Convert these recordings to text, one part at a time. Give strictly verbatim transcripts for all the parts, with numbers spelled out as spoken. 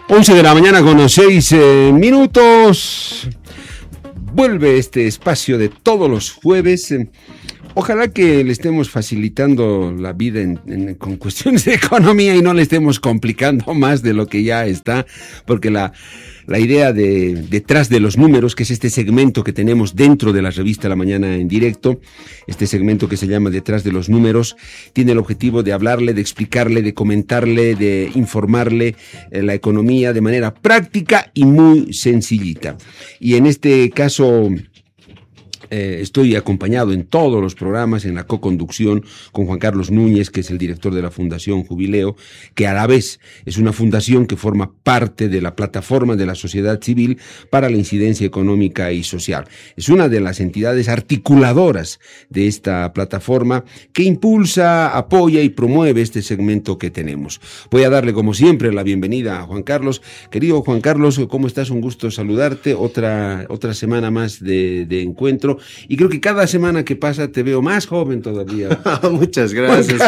once de la mañana con seis eh, minutos. Vuelve este espacio de todos los jueves. Eh, ojalá que le estemos facilitando la vida en, en, con cuestiones de economía y no le estemos complicando más de lo que ya está, porque la... La idea de detrás de los números, que es este segmento que tenemos dentro de la revista La Mañana en Directo, este segmento que se llama Detrás de los Números, tiene el objetivo de hablarle, de explicarle, de comentarle, de informarle eh, la economía de manera práctica y muy sencillita. Y en este caso... Eh, estoy acompañado en todos los programas, en la co-conducción con Juan Carlos Núñez, que es el director de la Fundación Jubileo, que a la vez es una fundación que forma parte de la plataforma de la sociedad civil para la incidencia económica y social. Es una de las entidades articuladoras de esta plataforma que impulsa, apoya y promueve este segmento que tenemos. Voy a darle, como siempre, la bienvenida a Juan Carlos. Querido Juan Carlos, ¿cómo estás? Un gusto saludarte. Otra, otra semana más de, de encuentro. Y creo que cada semana que pasa te veo más joven todavía. Muchas gracias.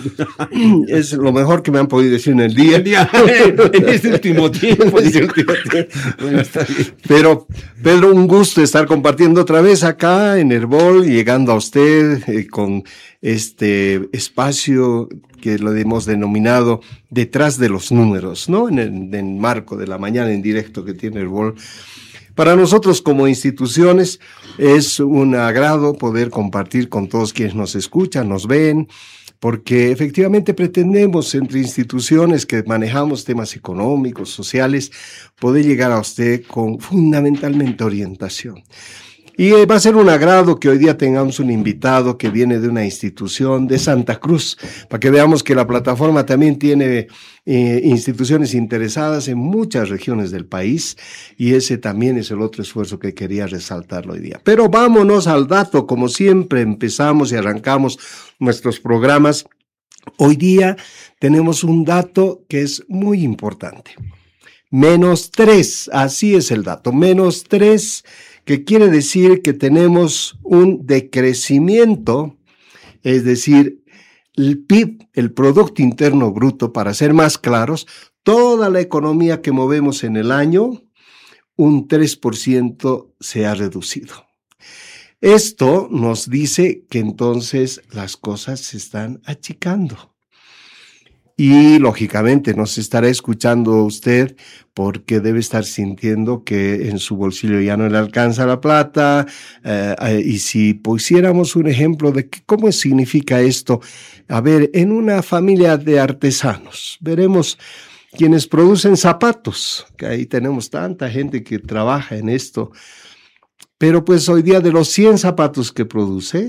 Es lo mejor que me han podido decir en el día. En este último tiempo. En este último tiempo. Bueno, está bien. Pero, Pedro, un gusto estar compartiendo otra vez acá en Herbol, llegando a usted eh, con este espacio que lo hemos denominado Detrás de los Números, ¿no? En el, en el marco de La Mañana en Directo que tiene Herbol. Para nosotros como instituciones es un agrado poder compartir con todos quienes nos escuchan, nos ven, porque efectivamente pretendemos entre instituciones que manejamos temas económicos, sociales, poder llegar a usted con fundamentalmente orientación. Y va a ser un agrado que hoy día tengamos un invitado que viene de una institución de Santa Cruz, para que veamos que la plataforma también tiene eh, instituciones interesadas en muchas regiones del país, y ese también es el otro esfuerzo que quería resaltar hoy día. Pero vámonos al dato, como siempre empezamos y arrancamos nuestros programas. Hoy día tenemos un dato que es muy importante. Menos tres, así es el dato, menos tres, que quiere decir que tenemos un decrecimiento, es decir, el P I B, el Producto Interno Bruto, para ser más claros, toda la economía que movemos en el año, un tres por ciento se ha reducido. Esto nos dice que entonces las cosas se están achicando. Y lógicamente nos estará escuchando usted porque debe estar sintiendo que en su bolsillo ya no le alcanza la plata. Eh, y si pusiéramos un ejemplo de que, cómo significa esto, a ver, en una familia de artesanos, veremos quienes producen zapatos, que ahí tenemos tanta gente que trabaja en esto, pero pues hoy día de los cien zapatos que produce,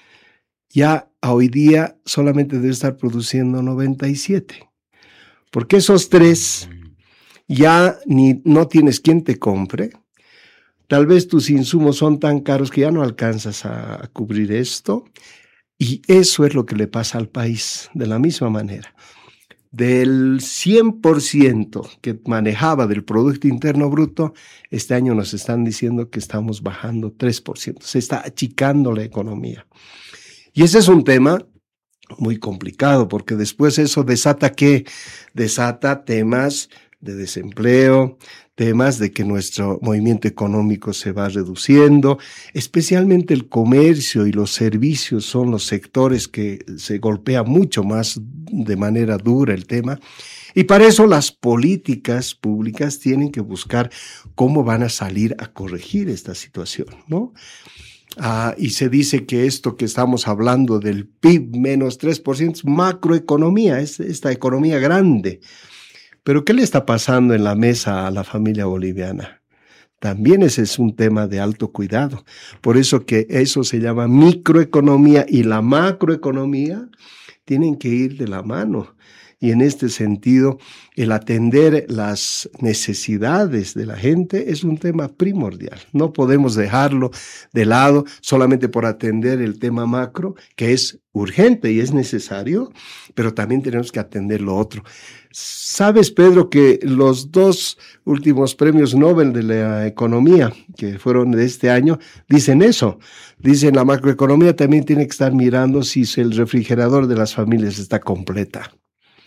ya hoy día solamente debe estar produciendo noventa y siete. Porque esos tres ya ni, no tienes quien te compre. Tal vez tus insumos son tan caros que ya no alcanzas a, a cubrir esto. Y eso es lo que le pasa al país, de la misma manera. Del cien por ciento que manejaba del Producto Interno Bruto, este año nos están diciendo que estamos bajando tres por ciento. Se está achicando la economía. Y ese es un tema muy complicado, porque después eso desata ¿qué? Desata temas de desempleo, temas de que nuestro movimiento económico se va reduciendo, especialmente el comercio y los servicios son los sectores que se golpea mucho más de manera dura el tema. Y para eso las políticas públicas tienen que buscar cómo van a salir a corregir esta situación, ¿no? Ah, y se dice que esto que estamos hablando del P I B menos tres por ciento es macroeconomía, es esta economía grande. Pero ¿qué le está pasando en la mesa a la familia boliviana? También ese es un tema de alto cuidado. Por eso que eso se llama microeconomía y la macroeconomía tienen que ir de la mano. Y en este sentido, el atender las necesidades de la gente es un tema primordial. No podemos dejarlo de lado solamente por atender el tema macro, que es urgente y es necesario, pero también tenemos que atender lo otro. ¿Sabes, Pedro, que los dos últimos premios Nobel de la economía, que fueron de este año, dicen eso? Dicen la macroeconomía también tiene que estar mirando si el refrigerador de las familias está completa.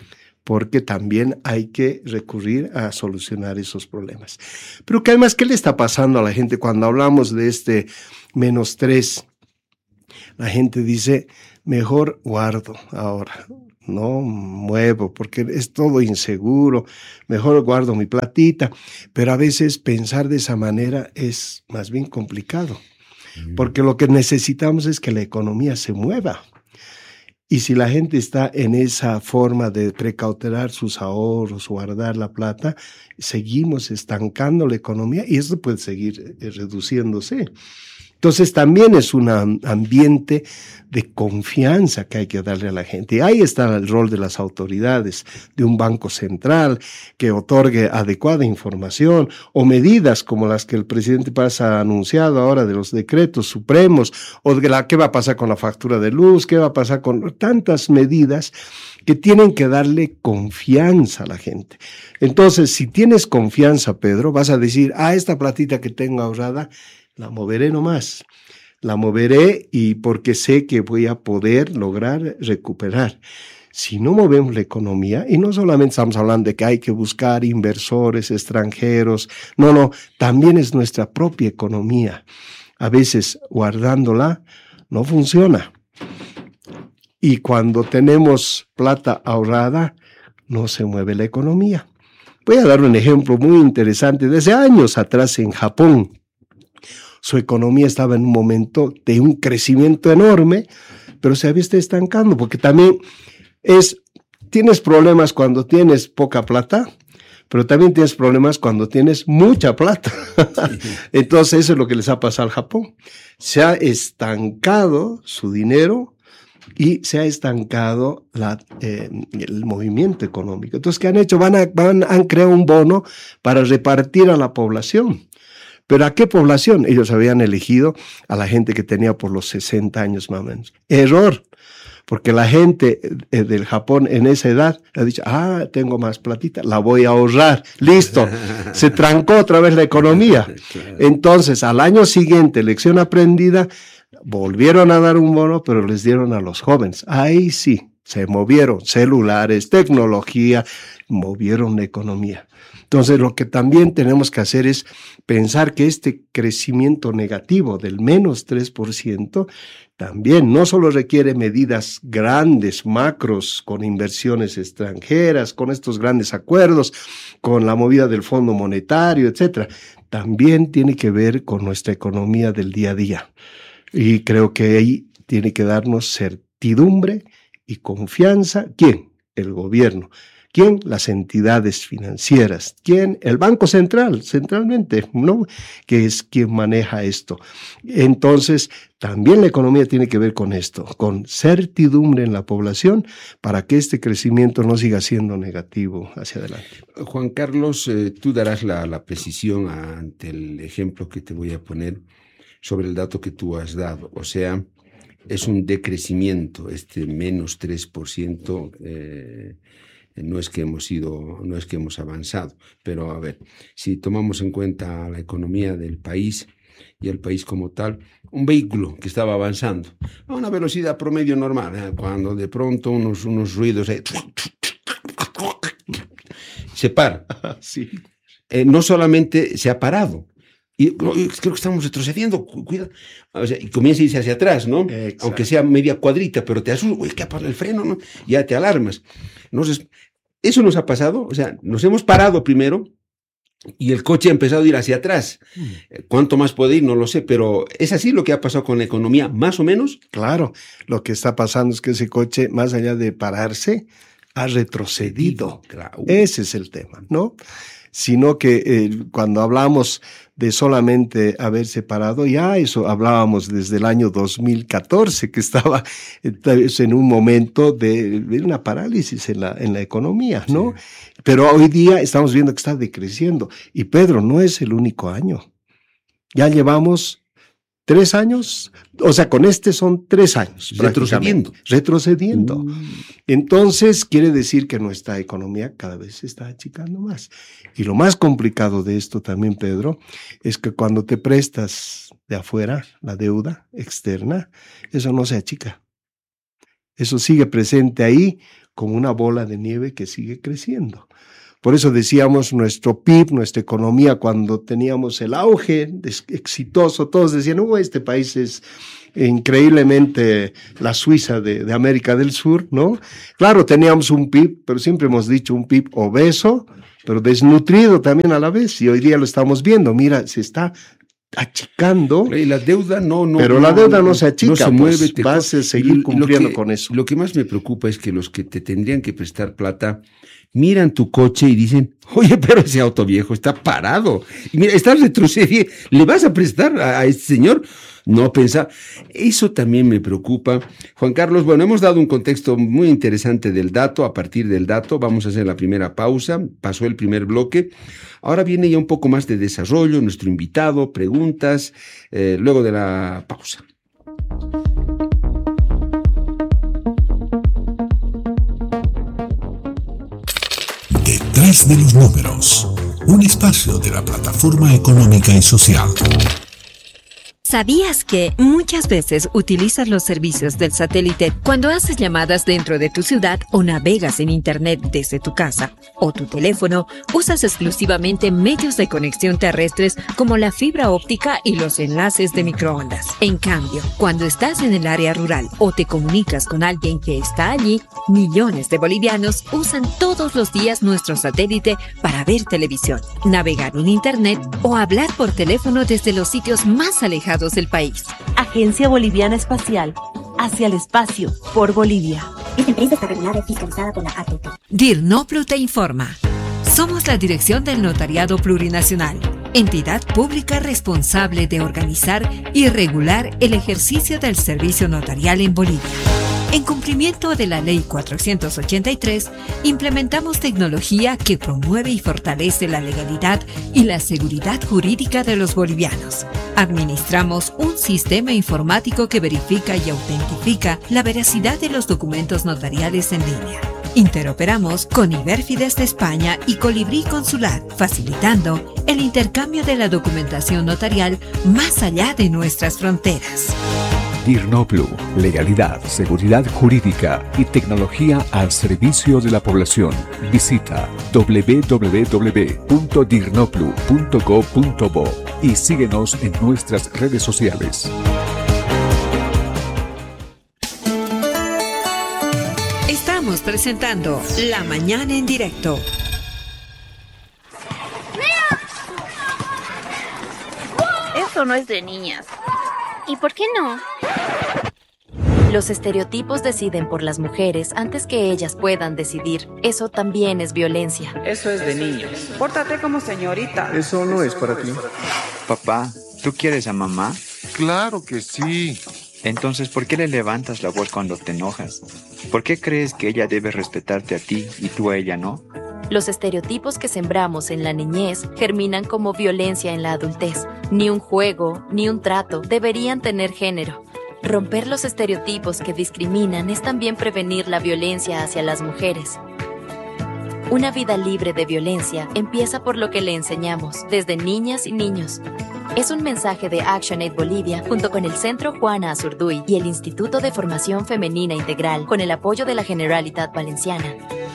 porque también hay que recurrir a solucionar esos problemas. Pero que además, ¿qué le está pasando a la gente cuando hablamos de este menos tres? La gente dice, mejor guardo ahora, no muevo, porque es todo inseguro, mejor guardo mi platita, pero a veces pensar de esa manera es más bien complicado, porque lo que necesitamos es que la economía se mueva. Y si la gente está en esa forma de precautelar sus ahorros, guardar la plata, seguimos estancando la economía y esto puede seguir eh, reduciéndose. Entonces también es un ambiente de confianza que hay que darle a la gente. Y ahí está el rol de las autoridades, de un banco central que otorgue adecuada información o medidas como las que el presidente Paz ha anunciado ahora de los decretos supremos, o de la, qué va a pasar con la factura de luz, qué va a pasar con tantas medidas que tienen que darle confianza a la gente. Entonces, si tienes confianza, Pedro, vas a decir, ah, esta platita que tengo ahorrada, la moveré nomás, la moveré y porque sé que voy a poder lograr recuperar. Si no movemos la economía, y no solamente estamos hablando de que hay que buscar inversores extranjeros, no, no, también es nuestra propia economía. A veces guardándola no funciona. Y cuando tenemos plata ahorrada, no se mueve la economía. Voy a dar un ejemplo muy interesante. Desde años atrás en Japón, su economía estaba en un momento de un crecimiento enorme, pero se había estado estancando, porque también es, tienes problemas cuando tienes poca plata, pero también tienes problemas cuando tienes mucha plata. Entonces eso es lo que les ha pasado al Japón. Se ha estancado su dinero y se ha estancado la, eh, el movimiento económico. Entonces, ¿qué han hecho? Van a, van, han creado un bono para repartir a la población. ¿Pero a qué población? Ellos habían elegido a la gente que tenía por los sesenta años más o menos. Error, porque la gente eh, del Japón en esa edad ha dicho, ah, tengo más platita, la voy a ahorrar. Listo, se trancó otra vez la economía. Entonces, al año siguiente, lección aprendida, volvieron a dar un bono, pero les dieron a los jóvenes. Ahí sí, se movieron celulares, tecnología, movieron la economía. Entonces, lo que también tenemos que hacer es pensar que este crecimiento negativo del menos tres por ciento también no solo requiere medidas grandes, macros, con inversiones extranjeras, con estos grandes acuerdos, con la movida del Fondo Monetario, etcétera. También tiene que ver con nuestra economía del día a día. Y creo que ahí tiene que darnos certidumbre y confianza. ¿Quién? El gobierno. ¿Quién? Las entidades financieras. ¿Quién? El Banco Central, centralmente, ¿no? Que es quien maneja esto. Entonces, también la economía tiene que ver con esto, con certidumbre en la población para que este crecimiento no siga siendo negativo hacia adelante. Juan Carlos, eh, tú darás la, la precisión ante el ejemplo que te voy a poner sobre el dato que tú has dado. O sea, es un decrecimiento, este menos tres por ciento. Eh, No es que hemos ido, no es que hemos avanzado, pero a ver, si tomamos en cuenta la economía del país y el país como tal, un vehículo que estaba avanzando a una velocidad promedio normal, ¿eh? Cuando de pronto unos, unos ruidos eh, se para. Sí. Eh, no solamente se ha parado, y creo que estamos retrocediendo, cuidado, o sea, y comienza a irse hacia atrás, ¿no? Exacto. Aunque sea media cuadrita, pero te asustas, uy, ¿qué ha pasado el freno? ¿No? Ya te alarmas. Entonces, eso nos ha pasado, o sea, nos hemos parado primero y el coche ha empezado a ir hacia atrás. Mm. ¿Cuánto más puede ir? No lo sé, pero es así lo que ha pasado con la economía, más o menos. Claro, lo que está pasando es que ese coche, más allá de pararse, ha retrocedido. Claro. Ese es el tema, ¿no? Sino que eh, cuando hablamos de solamente haber separado, ya eso hablábamos desde el año dos mil catorce, que estaba en un momento de, de una parálisis en la, en la economía, ¿no? Sí. Pero hoy día estamos viendo que está decreciendo. Y Pedro, no es el único año. Ya llevamos tres años, o sea, con este son tres años. Retrocediendo. Retrocediendo. Uh. Entonces, quiere decir que nuestra economía cada vez se está achicando más. Y lo más complicado de esto también, Pedro, es que cuando te prestas de afuera la deuda externa, eso no se achica. Eso sigue presente ahí como una bola de nieve que sigue creciendo. Por eso decíamos nuestro P I B, nuestra economía, cuando teníamos el auge exitoso, todos decían, oh, este país es increíblemente la Suiza de, de América del Sur, ¿no? Claro, teníamos un P I B, pero siempre hemos dicho un P I B obeso, pero desnutrido también a la vez, y hoy día lo estamos viendo, mira, se está achicando. Y la deuda no, no. Pero no, la deuda no, no se achica, no se mueve, pues, te vas a seguir cumpliendo que, con eso. Lo que más me preocupa es que los que te tendrían que prestar plata miran tu coche y dicen, oye, pero ese auto viejo está parado. Y mira, estás retrocediendo, ¿le vas a prestar a, a este señor? No pensar. Eso también me preocupa. Juan Carlos, bueno, hemos dado un contexto muy interesante del dato. A partir del dato vamos a hacer la primera pausa. Pasó el primer bloque. Ahora viene ya un poco más de desarrollo, nuestro invitado, preguntas, eh, luego de la pausa. Detrás de los números, un espacio de la plataforma económica y social. ¿Sabías que muchas veces utilizas los servicios del satélite cuando haces llamadas dentro de tu ciudad o navegas en internet desde tu casa o tu teléfono? Usas exclusivamente medios de conexión terrestres como la fibra óptica y los enlaces de microondas. En cambio, cuando estás en el área rural o te comunicas con alguien que está allí, millones de bolivianos usan todos los días nuestro satélite para ver televisión, navegar en internet o hablar por teléfono desde los sitios más alejados del país. Agencia Boliviana Espacial. Hacia el espacio, por Bolivia. Esta empresa está regulada y fiscalizada por la A T T. DIRNOPLU te informa. Somos la Dirección del Notariado Plurinacional, entidad pública responsable de organizar y regular el ejercicio del servicio notarial en Bolivia. En cumplimiento de la Ley cuatrocientos ochenta y tres, implementamos tecnología que promueve y fortalece la legalidad y la seguridad jurídica de los bolivianos. Administramos un sistema informático que verifica y autentifica la veracidad de los documentos notariales en línea. Interoperamos con Iberfides de España y Colibrí Consular, facilitando el intercambio de la documentación notarial más allá de nuestras fronteras. DIRNOPLU, legalidad, seguridad jurídica y tecnología al servicio de la población. Visita doble u doble u doble u punto dirnoplu punto go punto bo y síguenos en nuestras redes sociales. Estamos presentando La Mañana en Directo. Eso no es de niñas. ¿Y por qué no? Los estereotipos deciden por las mujeres antes que ellas puedan decidir. Eso también es violencia. Eso es de niños. Pórtate como señorita. Eso no es para ti. Papá, ¿tú quieres a mamá? Claro que sí. Entonces, ¿por qué le levantas la voz cuando te enojas? ¿Por qué crees que ella debe respetarte a ti y tú a ella no? Los estereotipos que sembramos en la niñez germinan como violencia en la adultez. Ni un juego, ni un trato deberían tener género. Romper los estereotipos que discriminan es también prevenir la violencia hacia las mujeres. Una vida libre de violencia empieza por lo que le enseñamos, desde niñas y niños. Es un mensaje de ActionAid Bolivia junto con el Centro Juana Azurduy y el Instituto de Formación Femenina Integral con el apoyo de la Generalitat Valenciana.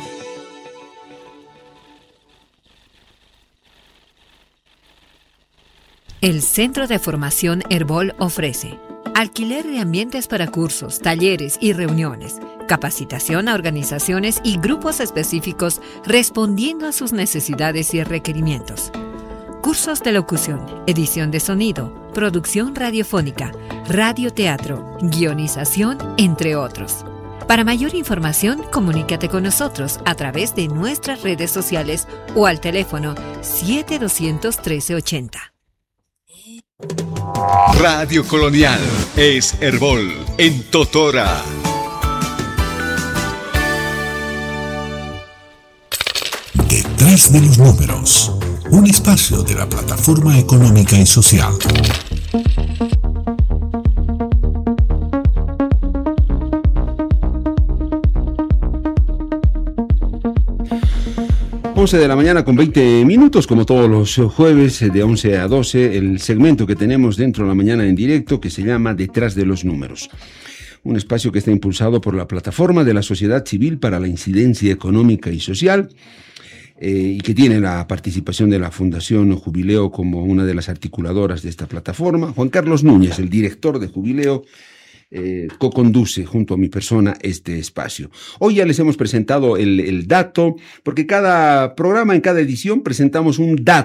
El Centro de Formación Herbol ofrece alquiler de ambientes para cursos, talleres y reuniones, capacitación a organizaciones y grupos específicos respondiendo a sus necesidades y requerimientos. Cursos de locución, edición de sonido, producción radiofónica, radioteatro, guionización, entre otros. Para mayor información, comunícate con nosotros a través de nuestras redes sociales o al teléfono siete dos uno tres, uno tres ocho cero. Radio Colonial es Herbol en Totora. Detrás de los números, un espacio de la plataforma económica y social. once de la mañana con veinte minutos, como todos los jueves de once a doce, el segmento que tenemos dentro de La Mañana en Directo que se llama Detrás de los Números. un espacio que está impulsado por la Plataforma de la Sociedad Civil para la Incidencia Económica y Social, eh, y que tiene la participación de la Fundación Jubileo como una de las articuladoras de esta plataforma. Juan Carlos Núñez, el director de Jubileo, Eh, co-conduce junto a mi persona este espacio. Hoy ya les hemos presentado el, el dato, porque cada programa, en cada edición, presentamos un dato